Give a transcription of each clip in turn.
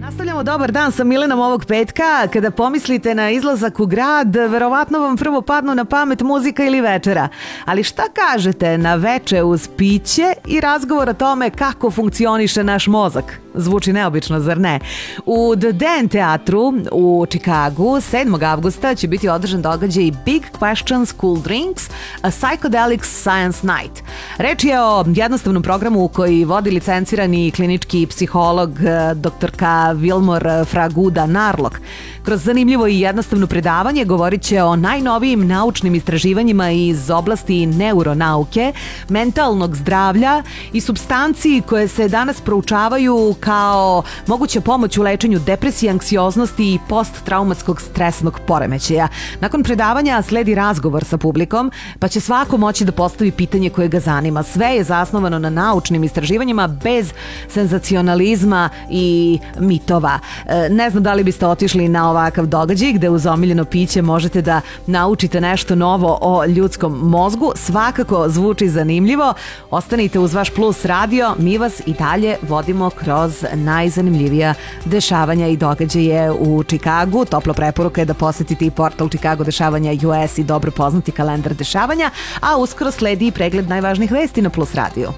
Nastavljamo dobar dan sa Milenom ovog petka. Kada pomislite na izlazak u grad, verovatno vam prvo padnu na pamet muzika ili večera. Ali šta kažete na veče uz piće i razgovor o tome kako funkcioniše naš mozak? Zvuči neobično, zar ne? U The Dan teatru u Čikagu 7. avgusta će biti održan događaj Big Questions Cool Drinks, a Psychedelic Science Night. Reč je o jednostavnom programu u koji vodi licencirani klinički psiholog doktorka Wilmore Fraguda Narlock. Kroz zanimljivo i jednostavno predavanje govorit će o najnovijim naučnim istraživanjima iz oblasti neuronauke, mentalnog zdravlja i supstanciji koje se danas proučavaju kao moguća pomoć u lečenju depresije, anksioznosti i posttraumatskog stresnog poremećaja. Nakon predavanja sledi razgovor sa publikom, pa će svako moći da postavi pitanje koje ga zanima. Sve je zasnovano na naučnim istraživanjima bez senzacionalizma i mitova. Ne znam da li biste otišli na ovakav događaj gde uz omiljeno piće možete da naučite nešto novo o ljudskom mozgu. Svakako zvuči zanimljivo. Ostanite uz vaš Plus radio, mi vas i dalje vodimo kroz najzanimljivija dešavanja i događaje u Čikagu. Toplo preporuka je da posetite i portal Chicago dešavanja US i dobro poznati kalendar dešavanja, a uskoro sledi i pregled najvažnijih vesti na Plus radio.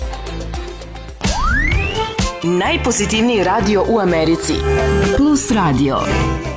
Najpozitivniji radio u Americi. Plus radio.